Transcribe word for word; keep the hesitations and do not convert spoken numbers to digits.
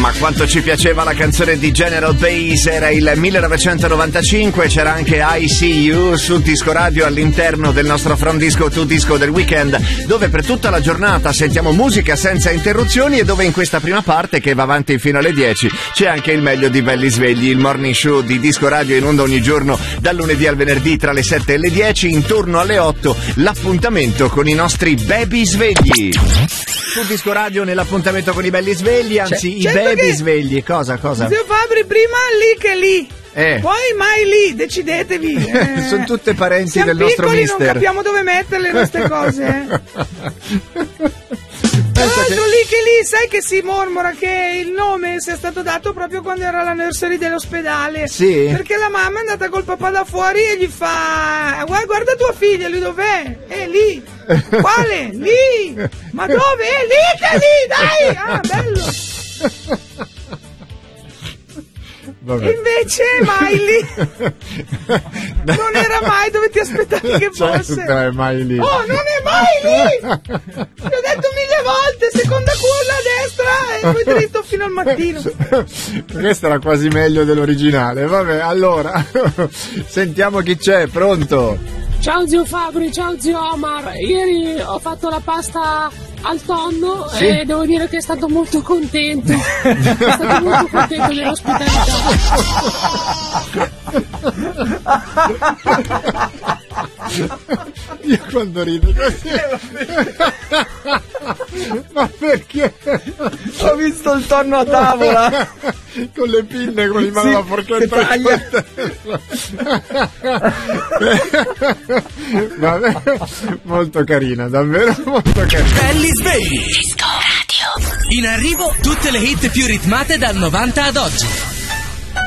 Ma quanto ci piaceva la canzone di General Bass, era il millenovecentonovantacinque, c'era anche I See You sul Disco Radio all'interno del nostro From Disco to Disco del weekend, dove per tutta la giornata sentiamo musica senza interruzioni e dove in questa prima parte, che va avanti fino alle dieci, c'è anche il meglio di Belli Svegli, il morning show di Disco Radio in onda ogni giorno dal lunedì al venerdì tra le sette e le dieci, intorno alle otto l'appuntamento con i nostri baby svegli. Su Disco Radio nell'appuntamento con i belli svegli, anzi c'è, i baby che... svegli. Cosa, cosa? Zio Fabri, prima lì che lì. Eh. Poi mai lì, decidetevi. Eh. Sono tutte parenti Siamo del nostro piccoli, mister. Non capiamo dove metterle queste cose. Eh. Tra l'altro lì che lì, sai che si mormora che il nome sia stato dato proprio quando era la nursery dell'ospedale. Sì. Perché la mamma è andata col papà da fuori e gli fa: guarda, guarda tua figlia, lui dov'è? È lì. Quale? Lì. Ma dove? È lì che lì, dai. Ah, bello. Vabbè. Invece mai lì. Non era mai dove ti aspettavi che fosse. Certo, è mai lì. Oh, non è mai lì. Ti ho detto mille volte, seconda curva a destra e poi dritto fino al mattino. Questa era quasi meglio dell'originale. Vabbè, allora sentiamo chi c'è. Pronto? Ciao zio Fabri, ciao zio Omar. Ieri ho fatto la pasta al tonno, sì? E devo dire che è stato molto contento. È stato molto contento dell'ospitalità. Io quando rido così. Ma perché? Ho visto il tonno a tavola con le pinne, con in mano, sì, la forchetta. Vabbè, molto carina, davvero molto carina. Belli svegli. Disco Radio. In arrivo tutte le hit più ritmate dal novanta ad oggi.